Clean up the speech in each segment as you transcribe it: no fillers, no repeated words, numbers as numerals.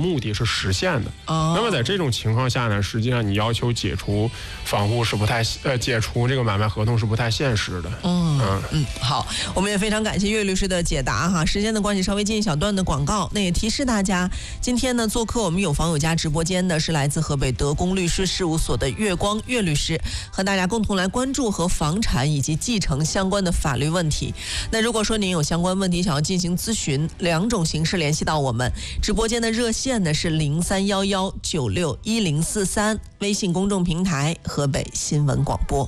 目的是实现的。那么在这种情况下呢，实际上你要求解除房户是不太解除这个买卖合同是不太现实的。 好，我们也非常感谢岳律师的解答哈。时间的关系，稍微进一小段的广告。那也提示大家，今天呢做客我们有房有家直播间的是来自河北德公律师事务所的岳光岳律师，和大家共同来关注和房产以及继承相关的法律问题。那如果说您有相关问题想要进行咨询，2种形式联系到我们。直播间的热线呢是0311961043，微信公众平台河北新闻广播。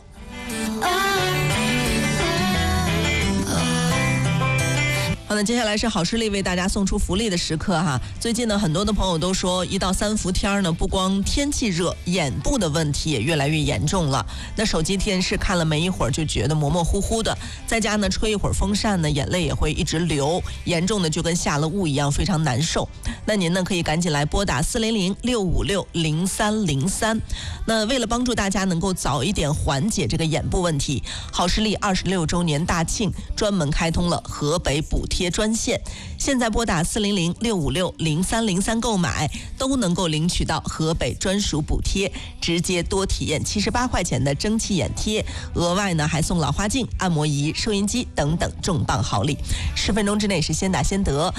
好的，接下来是好视力为大家送出福利的时刻哈。最近呢，很多的朋友都说，1到3伏天呢，不光天气热，眼部的问题也越来越严重了。那手机电视看了没一会儿就觉得模模糊糊的，在家呢吹一会儿风扇呢，眼泪也会一直流，严重的就跟下了雾一样，非常难受。那您呢可以赶紧来拨打400-656-0303。那为了帮助大家能够早一点缓解这个眼部问题，好视力26周年大庆专门开通了河北补贴专线，现在拨打400-656-0303购买，都能够领取到河北专属补贴，直接多体验78块钱的蒸汽眼贴，额外呢还送老花镜、按摩仪、收音机等等重磅好礼。10分钟之内是先打先得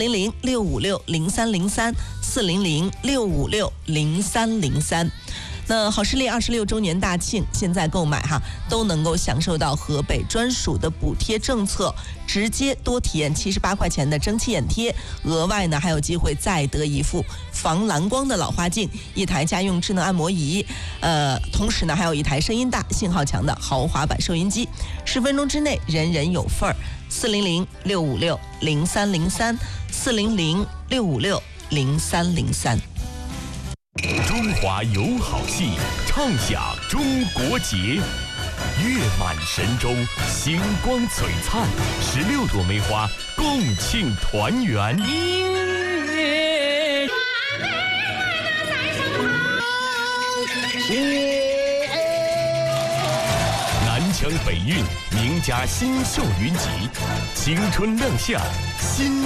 ，400-656-0303，400-656-0303。那好视力26周年大庆，现在购买哈都能够享受到河北专属的补贴政策，直接多体验78块钱的蒸汽眼贴，额外呢还有机会再得一副防蓝光的老花镜，1台家用智能按摩仪，同时呢还有1台声音大、信号强的豪华版收音机。10分钟之内人人有份儿，400-656-0303，400-656-0303。 中华友好戏，唱响中国节。月满神州，星光璀璨，16朵梅花共庆团圆。南腔北韵，名家新秀云集，青春亮相，新